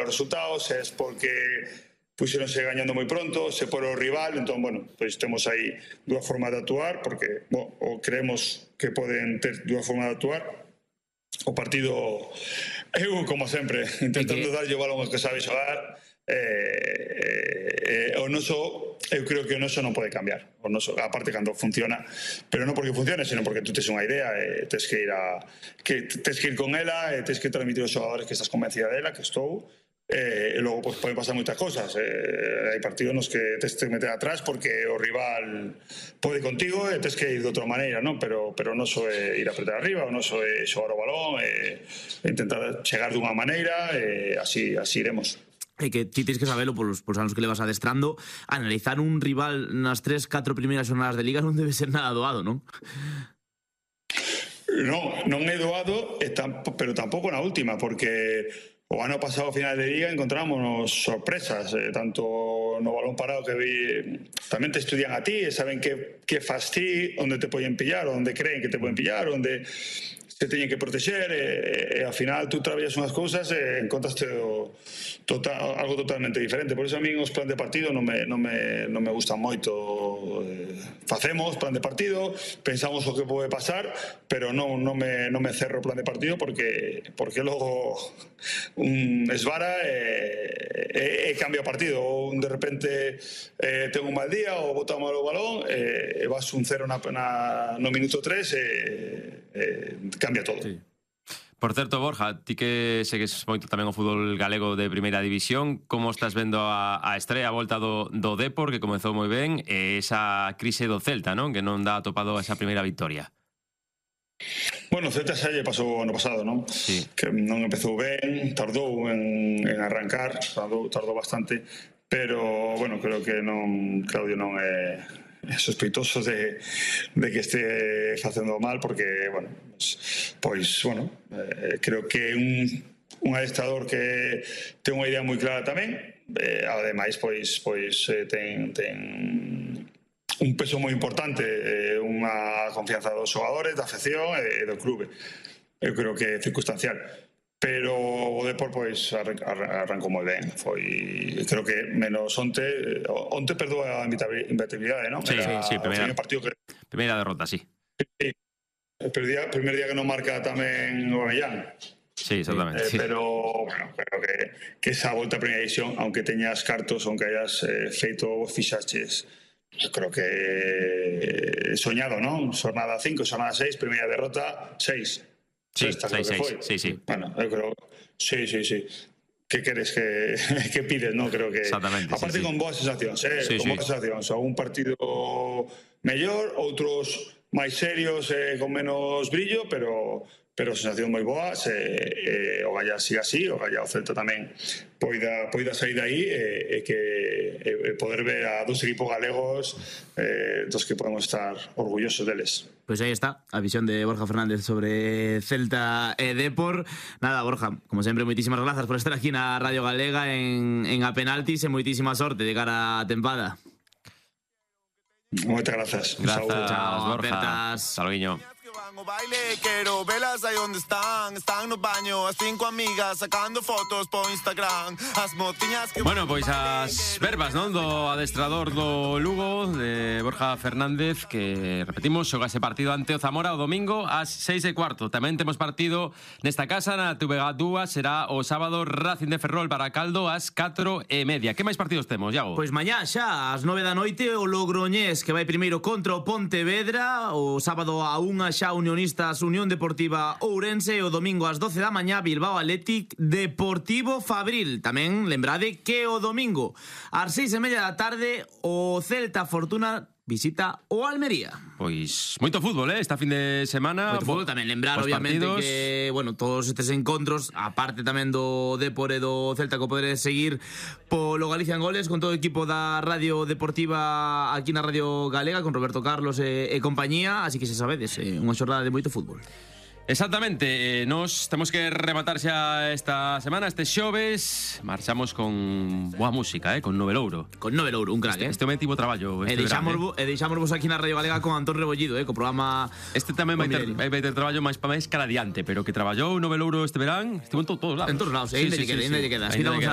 malos resultados, se es porque puxeronse gañando moi pronto, se por o rival, entón, bueno, pois temos aí dúas formas de actuar, porque, o creemos que poden ter dúas formas de actuar. O partido, eu, como sempre, intentando darlle o balón aos que sabe xogar, o noso, eu creo que o noso non pode cambiar, o noso, aparte cando funciona, pero non porque funcione, sino porque tú tes unha idea, tes que ir con ela, tes que transmitir aos xogadores que estás convencida dela, que estou, e logo pues, poden pasar moitas cosas. Hai partidos nos que tes que meter atrás porque o rival pode contigo e tes que ir de outra maneira, non? Pero o noso é ir a apretar arriba, o noso é xogar o balón, intentar chegar dunha maneira, e así iremos. E que ti tens que sabelo polos anos que le vas adestrando, analizar un rival nas 3-4 primeiras jornadas de liga non debe ser nada doado, non? Non é doado, pero tampouco na última, porque o ano pasado, final de liga, encontrámonos sorpresas, tanto no balón parado que vi, tamén te estudian a ti, saben que fas ti, onde te poden pillar, onde creen que te poden pillar, onde se teñen que protexer, e ao final tú traballas unhas cousas e encontraste algo totalmente diferente. Por iso a mí os plan de partido non me gustan moito. Facemos plan de partido, pensamos o que pode pasar, pero non me cerro o plan de partido porque logo esvara e cambia o partido. Ou de repente ten un mal día ou bota mal o balón e vas un 0 no minuto 3 e cambia todo. Sí. Por certo, Borja, ti que segues moito tamén o fútbol galego de primeira división, como estás vendo a estrea, a volta do Depor, que comezou moi ben, e esa crise do Celta, non? Que non dá atopado esa primeira victoria. Bueno, o Celta xa lle pasou ano pasado, non? Sí. Que non empezou ben, tardou en arrancar, tardou bastante, pero, bueno, creo que Claudio non é sospeitoso de que este facendo mal, porque, bueno, creo que un adestrador que ten unha idea moi clara tamén, ademais, ten un peso moi importante, unha confianza dos xogadores, da afección e do clube. Eu creo que é circunstancial. Pero o Depor arrancou moi ben. Creo que menos onte perdou a invertibilidade, non? Sí, primeira derrota, sí. O primer día que non marca tamén o Avellán. Sí, exactamente. Pero, bueno, creo que esa volta a primeira división, aunque teñas cartos, aunque hayas feito fichaches, eu creo que soñado, non? Xornada 5, xornada 6, primeira derrota, 6. Sí, 6. Bueno, eu creo... Sí. Que queres que pides, non? Creo que... Exactamente, aparte con boas sensacións, con boas sensacións. Un partido mellor, outros máis serios, con menos brillo, pero sensación moi boas, o Galla siga así, o Galla o Celta tamén poida sair de aí e poder ver a dos equipos galegos dos que podemos estar orgullosos deles. Pois aí está, a visión de Borja Fernández sobre Celta e Depor. Nada, Borja, como sempre, moitísimas grazas por estar aquí na Radio Galega en A Penaltis e moitísima sorte de cara á tempada. Moitas grazas. Grazas, Chao, Borja. Saludiño. Baile, quiero verlas ahí donde están no baño, as 5 amigas sacando fotos por Instagram, as motiñas que... Bueno, pois as verbas, non? Do adestrador do Lugo, de Borja Fernández, que, repetimos, xoga ese partido ante o Zamora o domingo ás 6:15. Tamén temos partido nesta casa, na Tuvegatúa, será o sábado Racing de Ferrol Baracaldo ás 4:30. Que máis partidos temos, Iago? Pois mañá xa, ás 9 da noite, o Logroñés, que vai primeiro contra o Pontevedra, o sábado a 1 xa Unionistas Unión Deportiva Ourense, e o domingo ás 12 da mañá Bilbao Athletic Deportivo Fabril. Tamén lembrade que o domingo ás 6:30 da tarde o Celta Fortuna visita o Almería. Pois moito fútbol, esta fin de semana. Moito fútbol, tamén lembrar obviamente partidos, que, bueno, todos estes encontros, aparte tamén do Depor e do Celta, que poderes seguir polo Galicia en Goles con todo o equipo da Radio Deportiva aquí na Radio Galega, con Roberto Carlos e compañía, así que se sabedes, unha xornada de moito fútbol. Exactamente, nos temos que rematar xa esta semana, este xoves. Marchamos con boa música, con Novelouro. Con Novelouro, un crack, Este momento traballo. E deixámosvos aquí na Radio Galega con Antón Rebollido, co programa... Este tamén vai ter traballo máis para máis cara adiante, pero que traballou Novelouro este verán, estivo en todos lados. En todos lados, ainda lle queda.